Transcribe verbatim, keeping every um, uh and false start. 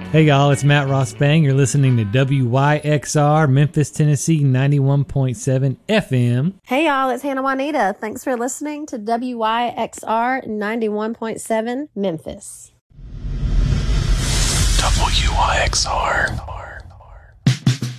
Hey y'all, it's Matt Ross Bang. You're listening to W Y X R, Memphis, Tennessee, ninety-one point seven F M. Hey y'all, it's Hannah Juanita. Thanks for listening to W Y X R ninety-one point seven Memphis. W Y X R.